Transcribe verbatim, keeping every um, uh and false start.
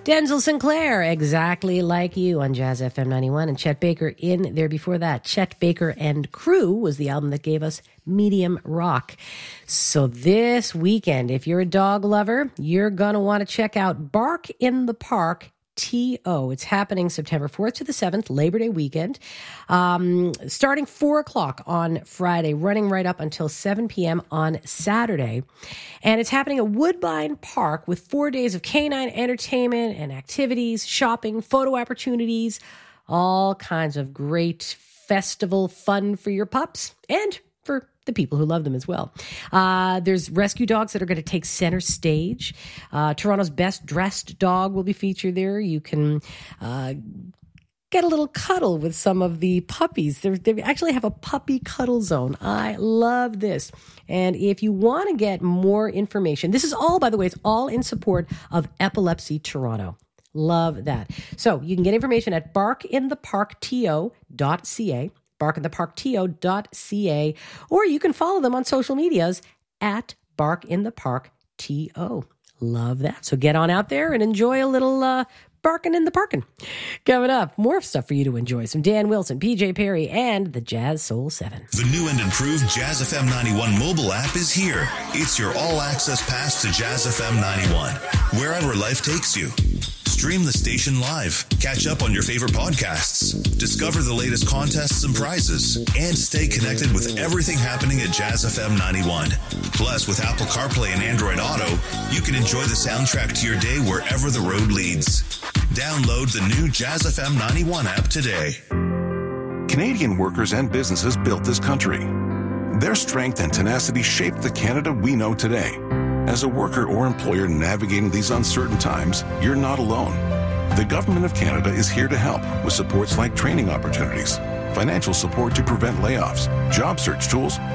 Denzel Sinclair, Exactly Like You on Jazz F M ninety-one, and Chet Baker in there before that. Chet Baker and Crew was the album that gave us Medium Rock. So this weekend, if you're a dog lover, you're going to want to check out Bark in the Park T O. It's happening September fourth to the seventh, Labor Day weekend, um, starting four o'clock on Friday, running right up until seven p.m. on Saturday. And it's happening at Woodbine Park with four days of canine entertainment and activities, shopping, photo opportunities, all kinds of great festival fun for your pups and for the people who love them as well. Uh, there's rescue dogs that are going to take center stage. Uh, Toronto's best dressed dog will be featured there. You can uh, get a little cuddle with some of the puppies. They're, they actually have a puppy cuddle zone. I love this. And if you want to get more information, this is all, by the way, it's all in support of Epilepsy Toronto. Love that. So you can get information at bark in the park t o dot c a. bark in the park t o dot c a, or you can follow them on social medias at Bark in the Park T O. Love that. So get on out there and enjoy a little uh, barking in the parkin'. Coming up, more stuff for you to enjoy. Some Dan Wilson, P J Perry, and the Jazz Soul seven. The new and improved Jazz F M ninety-one mobile app is here. It's your all-access pass to Jazz F M ninety-one, wherever life takes you. Stream the station live, catch up on your favorite podcasts, discover the latest contests and prizes, and stay connected with everything happening at Jazz F M ninety-one. Plus, with Apple CarPlay and Android Auto, you can enjoy the soundtrack to your day wherever the road leads. Download the new Jazz F M ninety-one app today. Canadian workers and businesses built this country. Their strength and tenacity shaped the Canada we know today. As a worker or employer navigating these uncertain times, you're not alone. The Government of Canada is here to help with supports like training opportunities, financial support to prevent layoffs, job search tools,